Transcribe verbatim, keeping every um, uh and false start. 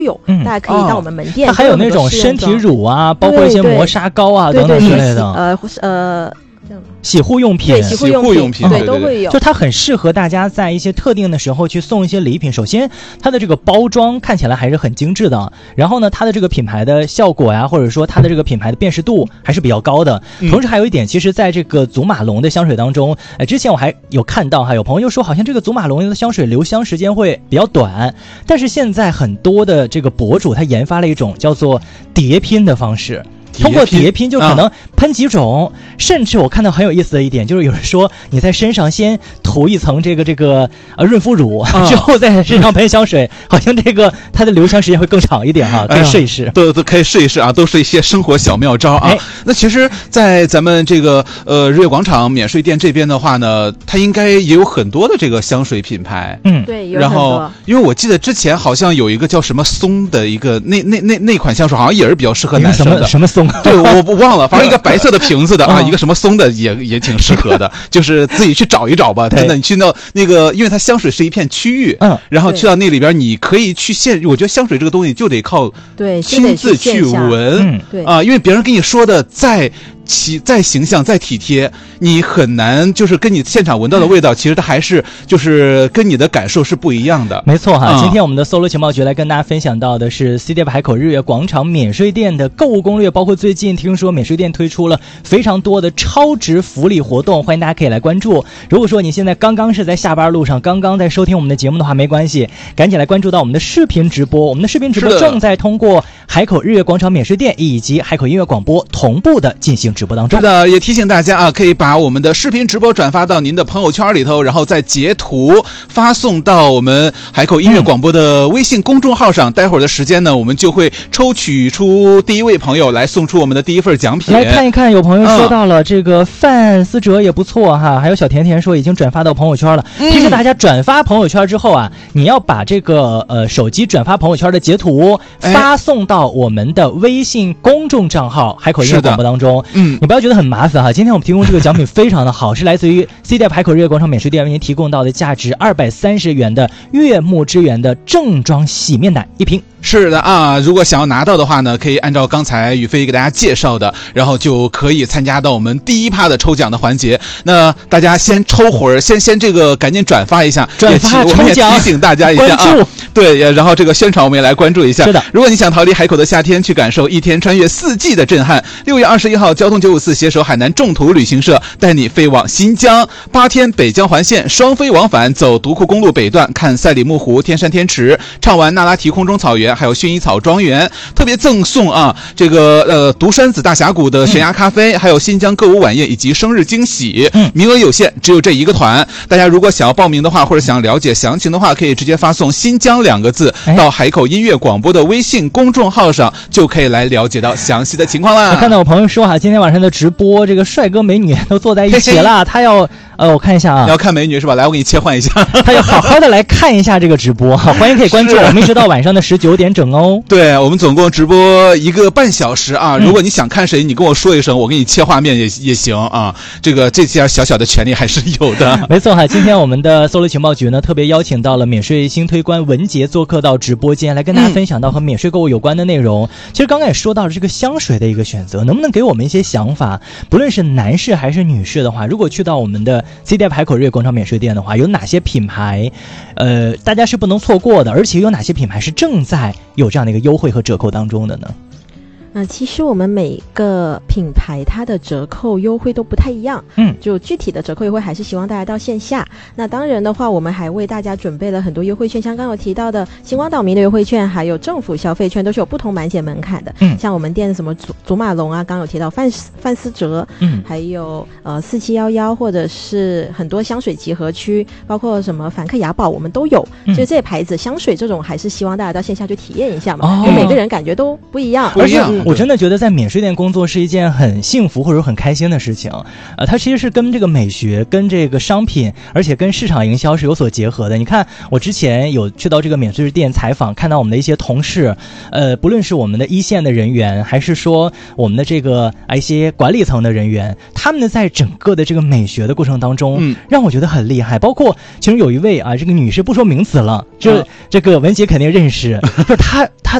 有，嗯、大家可以到我们门店。 它还有那种身体乳啊，包括一些磨砂膏啊等等之类的。 呃呃。 洗护用品， 对洗护用品，用品对都会有。 就它很适合大家在一些特定的时候去送一些礼品。首先，它的这个包装看起来还是很精致的，然后呢，它的这个品牌的效果呀，或者说它的这个品牌的辨识度还是比较高的。嗯、同时还有一点，其实在这个祖马龙的香水当中，呃，之前我还有看到哈，有朋友说好像这个祖马龙的香水留香时间会比较短，但是现在很多的这个博主他研发了一种叫做叠拼的方式。通过叠拼就可能喷几种、啊、甚至我看到很有意思的一点，就是有人说你在身上先涂一层这个这个呃润肤乳、啊、之后在身上喷香水，好像这个它的留香时间会更长一点哈、啊，可以试一试、哎、 都都可以试一试啊，都是一些生活小妙招啊、哎、那其实在咱们这个呃日月广场免税店这边的话呢，它应该也有很多的这个香水品牌， 嗯，对，有很多。然后因为我记得之前好像有一个叫什么松的一个那那那那款香水好像也是比较适合男生的， 什么什么松对，我我忘了，反正一个白色的瓶子的啊，一个什么松的也也挺适合的，就是自己去找一找吧。真的，你去到那个，因为它香水是一片区域，嗯，然后去到那里边，你可以去现，我觉得香水这个东西就得靠对亲自去闻， 对啊，因为别人跟你说的再其再形象再体贴，你很难就是跟你现场闻到的味道，其实它还是就是跟你的感受是不一样的。 没错哈，嗯、今天我们的搜罗情报局来跟大家分享到的是 C D F 海口日月广场免税店的购物攻略，包括最近听说免税店推出了非常多的超值福利活动，欢迎大家可以来关注。如果说你现在刚刚是在下班路上，刚刚在收听我们的节目的话，没关系，赶紧来关注到我们的视频直播。我们的视频直播正在通过海口日月广场免税店以及海口音乐广播同步的进行直播当中。 是的，也提醒大家啊，可以把我们的视频直播转发到您的朋友圈里头，然后再截图发送到我们海口音乐广播的微信公众号上。嗯、待会儿的时间呢，我们就会抽取出第一位朋友来送出我们的第一份奖品。 来看一看，有朋友说到了、嗯、这个范思哲也不错哈，还有小甜甜说已经转发到朋友圈了。提示大家，转发朋友圈之后啊，你要把这个呃手机转发朋友圈的截图发送到我们的微信公众账号海口音乐广播当中。嗯，你不要觉得很麻烦哈，今天我们提供这个奖品非常的好，是来自于 C D F 海口日月广场免税店为您提供到的价值二百三十元的悦木之源的正装洗面奶一瓶。 是的啊，如果想要拿到的话呢，可以按照刚才宇飞给大家介绍的，然后就可以参加到我们第一趴的抽奖的环节。那大家先抽会儿，先先这个赶紧转发一下， 转发我们也提醒大家一下啊，对，然后这个宣传我们也来关注一下。 是的， 如果你想逃离海口的夏天，去感受一天穿越四季的震撼，六月二十一号，交通九五四携手海南众途旅行社带你飞往新疆，八天北疆环线，双飞往返，走独库公路北段，看赛里木湖、天山天池，畅玩那拉提空中草原。还有薰衣草庄园，特别赠送啊这个呃独山子大峡谷的悬崖咖啡、嗯、还有新疆歌舞晚宴以及生日惊喜、嗯、名额有限，只有这一个团。大家如果想要报名的话，或者想了解详情的话，可以直接发送新疆两个字到海口音乐广播的微信公众号上，就可以来了解到详细的情况啦。 我看到我朋友说哈，今天晚上的直播这个帅哥美女都坐在一起了，嘿嘿，他要呃我看一下啊， 你要看美女是吧？来，我给你切换一下， 他要好好的来看一下这个直播，欢迎可以关注我们一直到晚上的十九点整哦。 对，我们总共直播一个半小时啊，如果你想看谁，你跟我说一声，我给你切画面也也行啊。这个这些小小的权利还是有的。 没错哈，今天我们的搜罗情报局呢特别邀请到了免税新推官文杰做客到直播间，来跟大家分享到和免税购物有关的内容。嗯、其实刚刚也说到了这个香水的一个选择，能不能给我们一些想法？不论是男士还是女士的话，如果去到我们的 C D F 海口日月广场免税店的话，有哪些品牌呃大家是不能错过的，而且有哪些品牌是正在有这样的一个优惠和折扣当中的呢？ 那其实我们每个品牌它的折扣优惠都不太一样，嗯，就具体的折扣优惠还是希望大家到线下。那当然的话，我们还为大家准备了很多优惠券，像刚刚有提到的星光岛民的优惠券，还有政府消费券，都是有不同满减门槛的。嗯，像我们店什么祖祖马龙啊，刚刚有提到范范思哲，嗯，还有呃四七一一，或者是很多香水集合区，包括什么梵克雅宝，我们都有。嗯、所以这些牌子香水这种，还是希望大家到线下去体验一下嘛，哦、因为每个人感觉都不一样， 不一样。 我真的觉得在免税店工作是一件很幸福或者很开心的事情。呃，它其实是跟这个美学、跟这个商品，而且跟市场营销是有所结合的。你看，我之前有去到这个免税店采访，看到我们的一些同事，呃，不论是我们的一线的人员，还是说我们的这个啊一些管理层的人员，他们呢在整个的这个美学的过程当中，嗯，让我觉得很厉害。包括其中有一位啊，这个女士不说名字了，就、啊、这个文杰肯定认识，就是她她